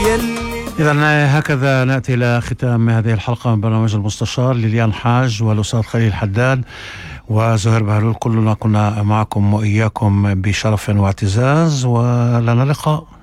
إذا هكذا نأتي إلى ختام هذه الحلقة من برنامج المستشار. ليليان حاج والأستاذ خليل حداد وزهير بهلول، كلنا كنا معكم وإياكم بشرف واعتزاز، ولنا لقاء.